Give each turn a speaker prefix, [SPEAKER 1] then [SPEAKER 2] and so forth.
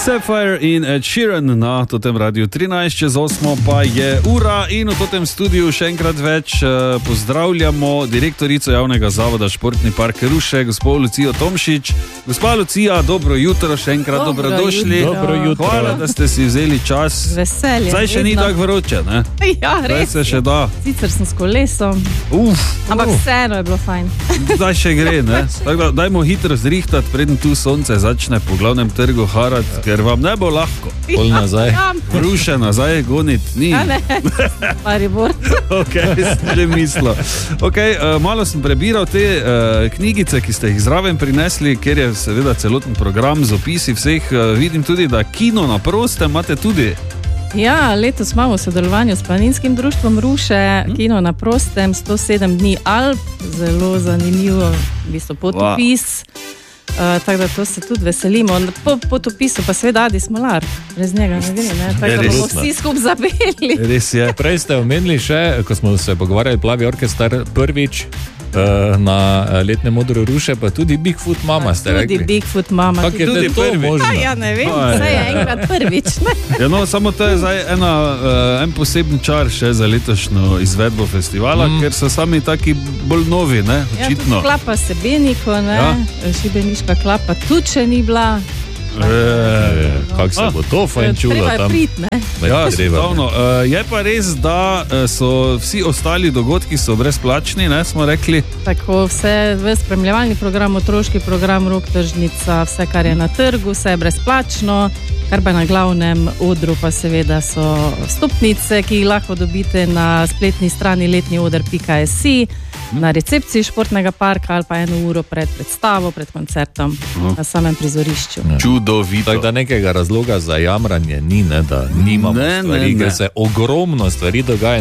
[SPEAKER 1] Sapphire in Ed Sheeran na totem Radiu 13:08 pa je ura in v totem studiu še enkrat več pozdravljamo direktorico javnega zavoda Športni park Ruše, gospod Lucijo Tomšič. Gospa Lucija, dobro jutro, še enkrat dobrodošli.
[SPEAKER 2] Dobro jutro.
[SPEAKER 1] Hvala, da ste si vzeli čas.
[SPEAKER 2] Veselje.
[SPEAKER 1] Zdaj še ni tako vroče, ne?
[SPEAKER 2] Ja, res.
[SPEAKER 1] Zdaj se še da.
[SPEAKER 2] Sicer sem s kolesom, ampak vseeno je bilo fajn.
[SPEAKER 1] Zdaj še gre, ne? Tako da dajmo hitro zrihtati, preden tu sonce začne po glavnem trgu harati, ker vam ne bo lahko.
[SPEAKER 3] Pol nazaj.
[SPEAKER 1] Ruše nazaj goniti ni.
[SPEAKER 2] Ja, ne, Maribor.
[SPEAKER 1] Ok, sem že mislil. Okay, malo sem prebiral te knjigice, ki ste jih zraven prinesli, ker je seveda celoten program z opisi vseh. Vidim tudi, da kino na prostem imate tudi.
[SPEAKER 2] Ja, letos imamo v sodelovanju s Planinskim društvom Ruše, kino na prostem, 107 dni Alp, zelo zanimivo, v bistvu potopis. Tako da to se tudi veselimo. Po potopisu pa seveda Adi Smolar, brez njega ne gre, ne? Tako da bomo vsi skupaj zapeli.
[SPEAKER 1] Res je.
[SPEAKER 3] Prej ste omenili še, ko smo se pogovarjali, Plavi orkester prvič na letnem modru Ruše, pa tudi Bigfoot Mama ste rekli.
[SPEAKER 2] Tudi Bigfoot Mama.
[SPEAKER 3] Kako je tudi to možno?
[SPEAKER 2] Ja, ne vem, vse je enkrat prvič. Ne?
[SPEAKER 1] Ja, no, samo to je zdaj en poseben čar še za letošnjo izvedbo festivala, ker so sami taki bolj novi, ne, očitno.
[SPEAKER 2] Ja, klapa Sebeniko, ne, Šibeniška klapa tudi še ni bila.
[SPEAKER 3] Kako se bo to fajn čulo
[SPEAKER 2] tam? Treba je prit, ne?
[SPEAKER 1] Ja, stavno. Je pa res, da so vsi ostali dogodki so brezplačni, ne, smo rekli.
[SPEAKER 2] Tako, vse, spremljevalni program, otroški program, rok tržnica, vse, kar je na trgu, vse je brezplačno, kar pa na glavnem odru pa seveda so vstopnice, ki jih lahko dobite na spletni strani letnioder.si, na recepciji Športnega parka ali pa 1 uro pred predstavo, pred koncertom na samem prizorišču.
[SPEAKER 1] Čudovito.
[SPEAKER 3] Tako da nekega razloga za jamranje ni, ne, da nimamo stvari, ker se ogromno stvari dogaja,